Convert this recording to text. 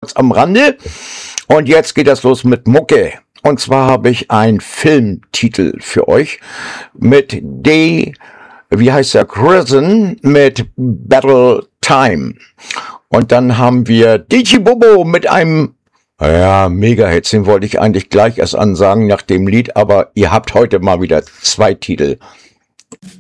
kurz am Rande. Und jetzt geht das los mit Mucke. Und zwar habe ich einen Filmtitel für euch mit Prison mit Battle Time. Und dann haben wir DJ Bobo mit einem, Mega-Hits, den wollte ich eigentlich gleich erst ansagen nach dem Lied, aber ihr habt heute mal wieder 2 Titel.